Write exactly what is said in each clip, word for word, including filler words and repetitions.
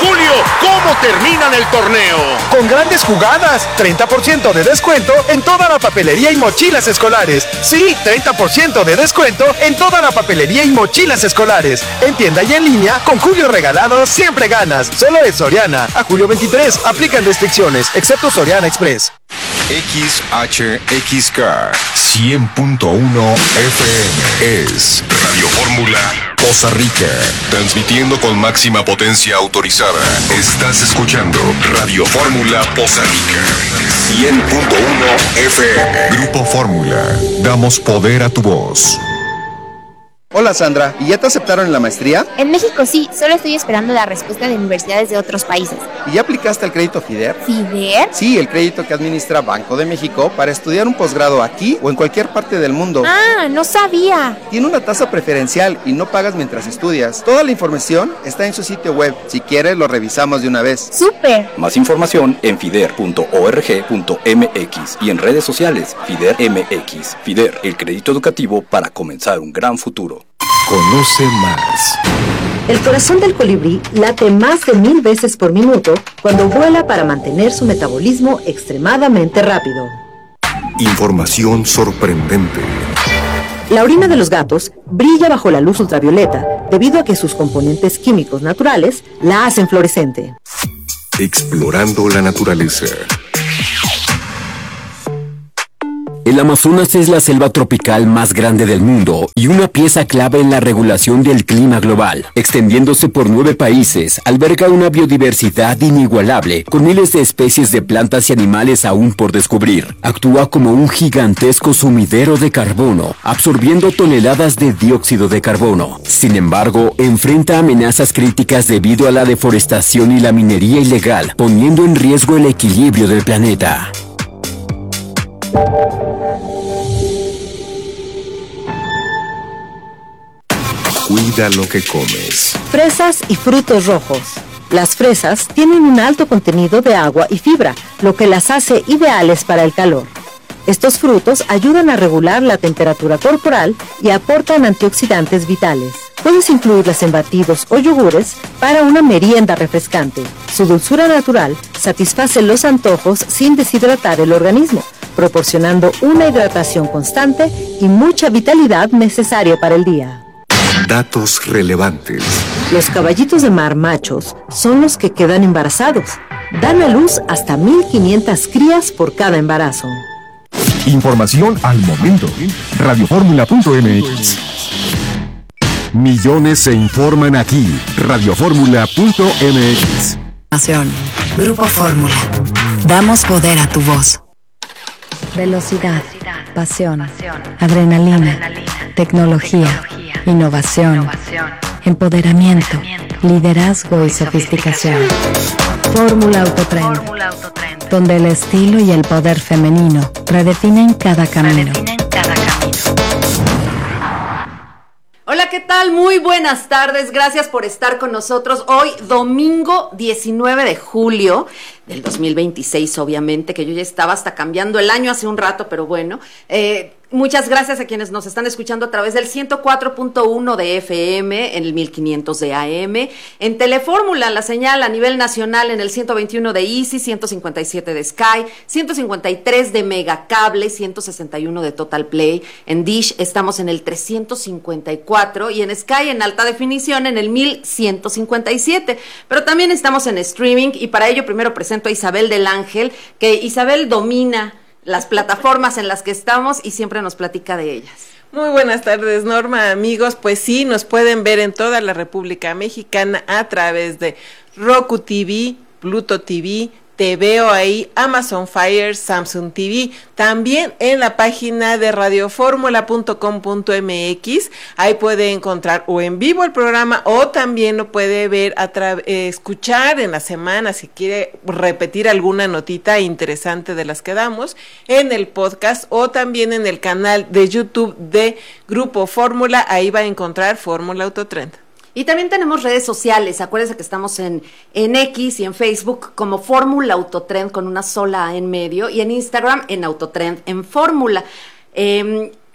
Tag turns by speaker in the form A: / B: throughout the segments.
A: Julio, ¿cómo terminan el torneo?
B: Con grandes jugadas, treinta por ciento de descuento en toda la papelería y mochilas escolares. Sí, treinta por ciento de descuento en toda la papelería y mochilas escolares. En tienda y en línea, con Julio regalado siempre ganas. Solo es Soriana. A julio veintitrés, aplican restricciones, excepto Soriana Express.
C: X H X K cien punto uno F M es Radio Fórmula Poza Rica, transmitiendo con máxima potencia autorizada. Estás escuchando Radio Fórmula Poza Rica cien punto uno F M. Grupo Fórmula, damos poder a tu voz.
D: Hola Sandra, ¿y ya te aceptaron en la maestría?
E: En México sí, solo estoy esperando la respuesta de universidades de otros países.
D: ¿Y ya aplicaste al crédito FIDER?
E: ¿FIDER?
D: Sí, el crédito que administra Banco de México para estudiar un posgrado aquí o en cualquier parte del mundo.
E: Ah, no sabía.
D: Tiene una tasa preferencial y no pagas mientras estudias. Toda la información está en su sitio web. Si quieres, lo revisamos de una vez.
E: ¡Súper!
F: Más información en fider punto org punto m x y en redes sociales FIDER M X. FIDER, el crédito educativo para comenzar un gran futuro.
C: Conoce más.
G: El corazón del colibrí late más de mil veces por minuto cuando vuela para mantener su metabolismo extremadamente rápido.
C: Información sorprendente.
G: La orina de los gatos brilla bajo la luz ultravioleta debido a que sus componentes químicos naturales la hacen fluorescente.
C: Explorando la naturaleza.
H: El Amazonas es la selva tropical más grande del mundo y una pieza clave en la regulación del clima global. Extendiéndose por nueve países, alberga una biodiversidad inigualable, con miles de especies de plantas y animales aún por descubrir. Actúa como un gigantesco sumidero de carbono, absorbiendo toneladas de dióxido de carbono. Sin embargo, enfrenta amenazas críticas debido a la deforestación y la minería ilegal, poniendo en riesgo el equilibrio del planeta.
C: Cuida lo que comes.
G: Fresas y frutos rojos. Las fresas tienen un alto contenido de agua y fibra, lo que las hace ideales para el calor. Estos frutos ayudan a regular la temperatura corporal y aportan antioxidantes vitales. Puedes incluirlas en batidos o yogures para una merienda refrescante. Su dulzura natural satisface los antojos sin deshidratar el organismo, proporcionando una hidratación constante y mucha vitalidad necesaria para el día.
C: Datos relevantes.
G: Los caballitos de mar machos son los que quedan embarazados. Dan a luz hasta mil quinientas crías por cada embarazo.
I: Información al momento. radio fórmula punto m x.
C: Millones se informan aquí. radio fórmula punto m x.
J: Grupo Fórmula. Damos poder a tu voz.
K: Velocidad, pasión, adrenalina, tecnología, innovación, empoderamiento, liderazgo y sofisticación. Fórmula Autotrend, donde el estilo y el poder femenino redefinen cada camino.
L: Hola, ¿qué tal? Muy buenas tardes, gracias por estar con nosotros hoy, domingo diecinueve de julio del dos mil veintiséis, obviamente, que yo ya estaba hasta cambiando el año hace un rato, pero bueno, eh, muchas gracias a quienes nos están escuchando a través del ciento cuatro punto uno de F M, en el mil quinientos de A M, en Telefórmula, la señal a nivel nacional en el ciento veintiuno de Easy, ciento cincuenta y siete de Sky, ciento cincuenta y tres de Megacable, ciento sesenta y uno de Total Play, en Dish estamos en el trescientos cincuenta y cuatro y en Sky en alta definición en el mil ciento cincuenta y siete, pero también estamos en streaming y para ello primero presento a Isabel del Ángel, que Isabel domina las plataformas en las que estamos y siempre nos platica de ellas.
M: Muy buenas tardes, Norma, amigos. Pues sí, nos pueden ver en toda la República Mexicana a través de Roku T V, Pluto T V, Te Veo Ahí, Amazon Fire, Samsung T V, también en la página de radio fórmula punto com punto m x, ahí puede encontrar o en vivo el programa o también lo puede ver, a tra- eh, escuchar en la semana si quiere repetir alguna notita interesante de las que damos en el podcast o también en el canal de YouTube de Grupo Fórmula, ahí va a encontrar Fórmula Autotrend.
L: Y también tenemos redes sociales, acuérdense que estamos en, en X y en Facebook como Fórmula Autotrend con una sola A en medio y en Instagram en Autotrend en Fórmula. Eh,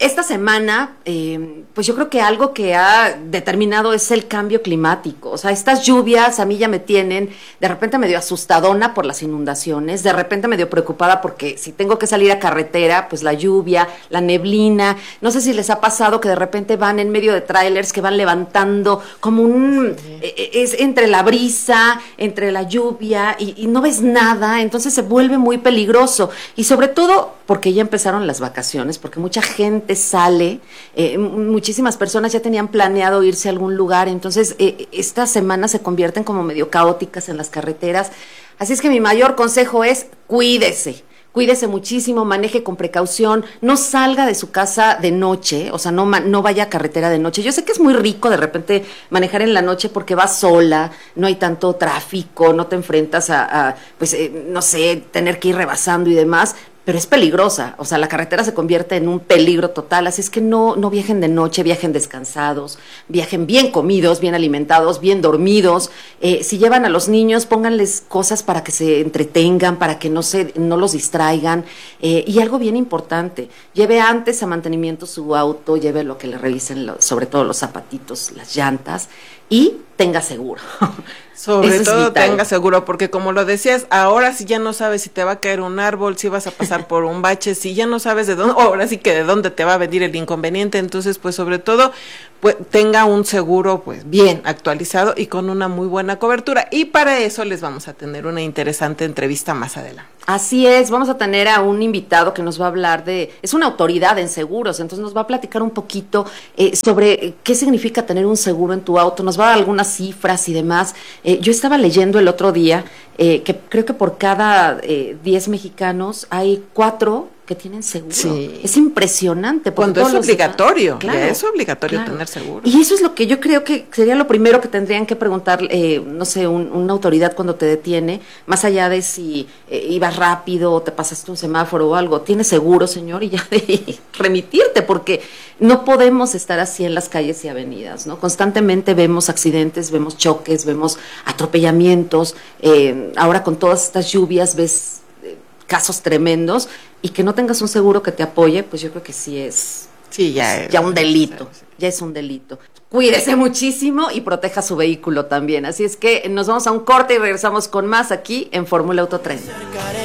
L: esta semana, eh, pues yo creo que algo que ha determinado es el cambio climático. O sea, estas lluvias a mí ya me tienen de repente medio asustadona por las inundaciones, de repente medio preocupada porque si tengo que salir a carretera, pues la lluvia, la neblina. No sé si les ha pasado que de repente van en medio de trailers que van levantando como un... Sí. Eh, es entre la brisa, entre la lluvia y, y no ves nada, entonces se vuelve muy peligroso. Y sobre todo porque ya empezaron las vacaciones, porque mucha gente sale, eh, muchísimas personas ya tenían planeado irse a algún lugar, entonces eh, estas semanas se convierten como medio caóticas en las carreteras, así es que mi mayor consejo es cuídese. Cuídese muchísimo, maneje con precaución, no salga de su casa de noche, o sea, no, no vaya a carretera de noche. Yo sé que es muy rico de repente manejar en la noche porque vas sola, no hay tanto tráfico, no te enfrentas a, a pues, eh, no sé, tener que ir rebasando y demás, pero es peligrosa, o sea, la carretera se convierte en un peligro total, así es que no, no viajen de noche, viajen descansados, viajen bien comidos, bien alimentados, bien dormidos. Eh, si llevan a los niños, pónganles cosas para que se entretengan, para que no se, no los distraigan, eh, y algo bien importante, lleve antes a mantenimiento su auto, lleve lo que le revisen, lo, sobre todo los zapatitos, las llantas, y tenga seguro.
M: Sobre Eso todo tenga seguro, porque como lo decías, ahora sí ya no sabes si te va a caer un árbol, si vas a pasar por un bache, si ya no sabes de dónde, ahora sí que de dónde te va a venir el inconveniente, entonces pues sobre todo pues tenga un seguro pues bien actualizado y con una muy buena cobertura, y para eso les vamos a tener una interesante entrevista más adelante.
L: Así es, vamos a tener a un invitado que nos va a hablar de, es una autoridad en seguros, entonces nos va a platicar un poquito eh, sobre qué significa tener un seguro en tu auto, nos va a dar algunas cifras y demás. Eh, yo estaba leyendo el otro día eh, que creo que por cada eh, diez mexicanos hay cuatro que tienen seguro. Sí. Es impresionante.
M: Cuando es obligatorio,
L: claro,
M: ya es obligatorio
L: claro.
M: tener seguro.
L: Y eso es lo que yo creo que sería lo primero que tendrían que preguntar, eh, no sé, un, una autoridad cuando te detiene, más allá de si eh, ibas rápido o te pasaste un semáforo o algo, ¿tienes seguro, señor? Y ya de remitirte, porque no podemos estar así en las calles y avenidas, ¿no? Constantemente vemos accidentes, vemos choques, vemos atropellamientos, eh, ahora con todas estas lluvias ves eh, casos tremendos, y que no tengas un seguro que te apoye, pues yo creo que sí es,
M: sí, ya, es,
L: ya un delito, ya es un delito. Cuídese muchísimo y proteja su vehículo también. Así es que nos vamos a un corte y regresamos con más aquí en Fórmula Auto Tren.